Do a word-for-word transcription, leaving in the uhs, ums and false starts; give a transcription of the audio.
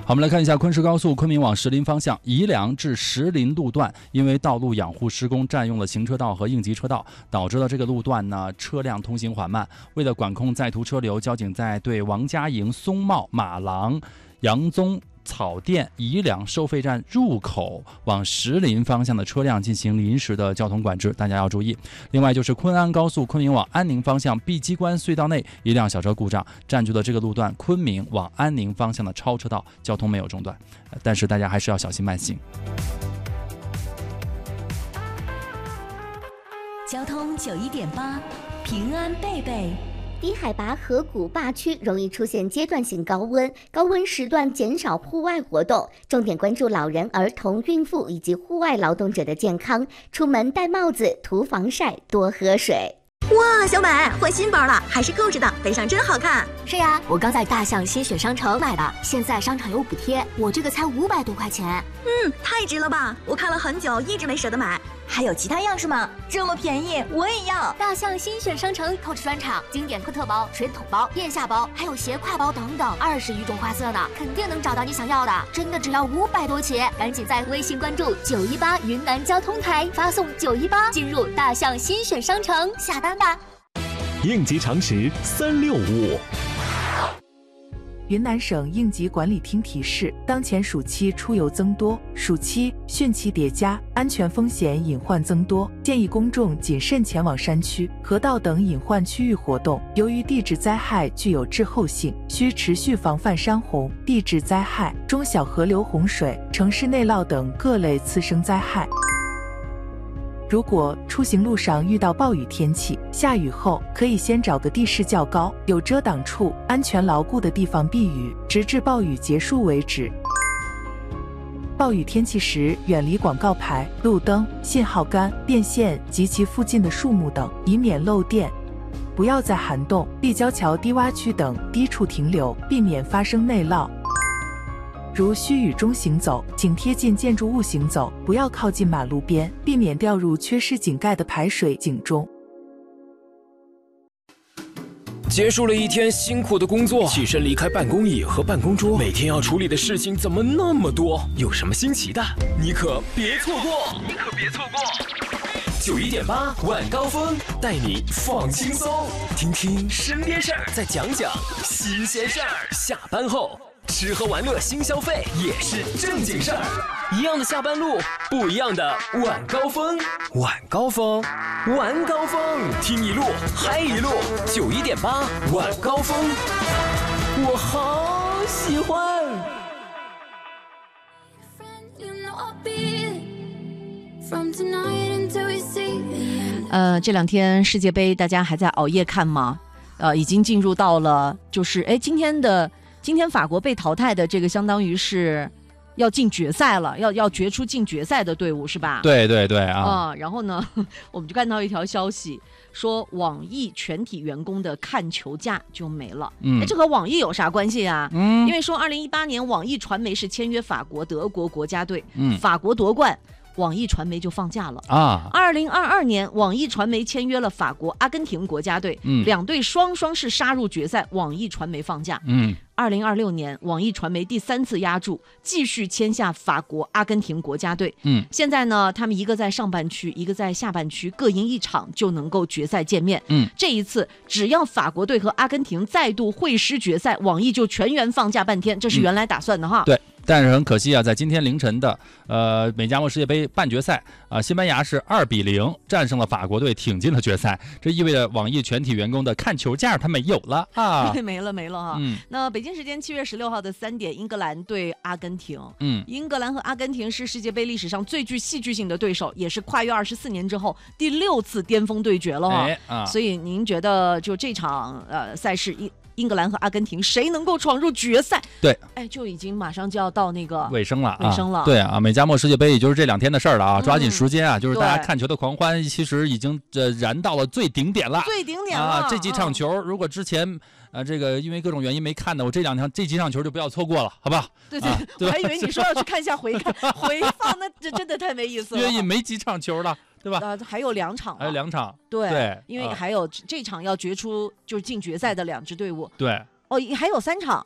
好，我们来看一下昆石高速昆明往石林方向宜良至石林路段，因为道路养护施工占用了行车道和应急车道，导致了这个路段呢车辆通行缓慢。为了管控在途车流，交警在对王家营、松茂、马郎、杨宗、草甸、宜良收费站入口往石林方向的车辆进行临时的交通管制，大家要注意。另外就是昆安高速昆明往安宁方向碧鸡关隧道内一辆小车故障，占据了这个路段昆明往安宁方向的超车道，交通没有中断，但是大家还是要小心慢行。 交通九一点八，平安贝贝。 低海拔河谷坝区容易出现阶段性高温，高温时段减少户外活动，重点关注老人、儿童、孕妇以及户外劳动者的健康。出门戴帽子，涂防晒，多喝水。 哇，小美换新包了，还是扣着的，背上真好看。 是呀，我刚在大象新选商城买的，现在商场有补贴，我这个才五百多块钱。 嗯，太值了吧！我看了很久，一直没舍得买。 还有其他样式吗？这么便宜，我也要！ 大象新选商城扣置专场，经典科特包、水桶包、腋下包，还有斜挎包等等，二十余种花色呢，肯定能找到你想要的。真的只要五百多起，赶紧在微信关注九一八云南交通台，发送九一八进入大象新选商城下单吧。 应急常识三六五。 云南省应急管理厅提示，当前暑期出游增多，暑期汛期叠加，安全风险隐患增多，建议公众谨慎前往山区、河道等隐患区域活动。由于地质灾害具有滞后性，需持续防范山洪、地质灾害、中小河流洪水、城市内涝等各类次生灾害。如果出行路上遇到暴雨天气，下雨后可以先找个地势较高、有遮挡处、安全牢固的地方避雨，直至暴雨结束为止。暴雨天气时，远离广告牌、路灯、信号杆、电线及其附近的树木等，以免漏电。不要在涵洞、立交桥低洼区等低处停留，避免发生内涝。如需雨中行走，请贴近建筑物行走，不要靠近马路边，避免掉入缺失井盖的排水井中。 结束了一天辛苦的工作，起身离开办公椅和办公桌，每天要处理的事情怎么那么多？有什么新奇的，你可别错过！你可别错过！九一点八晚高峰带你放轻松，听听身边事儿，再讲讲新鲜事儿。下班后。吃喝玩乐新消费也是正经事儿，一样的下班路，不一样的晚高峰。晚高峰，晚高峰，听一路嗨一路。九一点八晚高峰，我好喜欢。 呃，这两天世界杯大家还在熬夜看吗？呃，已经进入到了，就是哎，今天的。今天法国被淘汰的这个相当于是要进决赛了，要要决出进决赛的队伍是吧？ 对对对啊、 嗯！然后呢，我们就看到一条消息说，网易全体员工的看球假就没了。嗯，这和网易有啥关系啊？嗯，因为说二零一八年网易传媒是签约法国、德国国家队，嗯，法国夺冠。网易传媒就放假了啊！二零二二年，网易传媒签约了法国、阿根廷国家队，嗯，两队双双是杀入决赛，网易传媒放假。嗯，二零二六年，网易传媒第三次压注，继续签下法国、阿根廷国家队。嗯，现在呢，他们一个在上半区，一个在下半区，各赢一场就能够决赛见面。嗯，这一次只要法国队和阿根廷再度会师决赛，网易就全员放假半天，这是原来打算的哈。 嗯、对。但是很可惜啊，在今天凌晨的呃美加墨世界杯半决赛啊、呃，西班牙是二比零战胜了法国队，挺进了决赛。这意味着网易全体员工的看球假他没有了啊， 没了没了哈。嗯，那北京时间七月十六号的三点，英格兰对阿根廷。嗯，英格兰和阿根廷是世界杯历史上最具戏剧性的对手，也是跨越二十四年之后第六次巅峰对决了哈。哎啊，所以您觉得就这场呃赛事一？英格兰和阿根廷谁能够闯入决赛？ 对， 哎，就已经马上就要到那个尾声了， 尾声了。 啊对啊，美加墨世界杯也就是这两天的事儿了啊，抓紧时间啊！嗯、就是大家看球的狂欢，其实已经呃燃到了最顶点了， 最顶点了。 啊，这几场球，嗯、如果之前呃这个因为各种原因没看的，我这两场这几场球就不要错过了，好不好？ 对对，啊、对我还以为你说要去看一下回看回放，那这真的太没意思了。 因为没几场球了。对吧？ 呃，还有两场， 还有两场， 对， 对因为还有这场要决出就是进决赛的两支队伍， 对。 哦，还有三场，